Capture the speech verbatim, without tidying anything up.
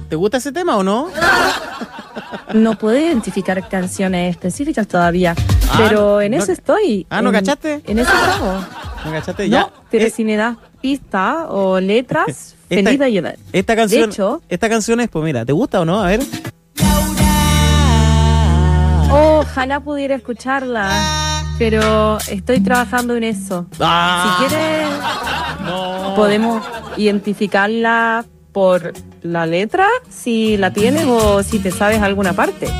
¿Te gusta ese tema o no? No puedo identificar canciones específicas todavía, Ah, pero en no- eso estoy. Ah, ¿no en, cachaste? En eso estamos. ¿Me cachaste? Ya. No, pero Eh, si me das pista o letras, Esta- feliz de ayudar. Esta canción, De hecho- esta canción es, pues mira, ¿te gusta o no? A ver. Ojalá pudiera escucharla, pero estoy trabajando en eso. Ah, Si quieres, no. podemos identificarla por la letra, si la tienes o si te sabes alguna parte.